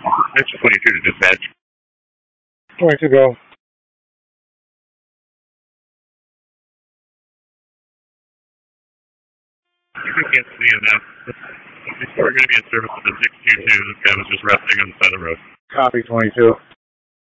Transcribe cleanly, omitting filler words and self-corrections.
Mention 22 to dispatch. 22 go. You can't see him now. We're going to be in service with the 622. This guy was just resting on the side of the road. Copy 22.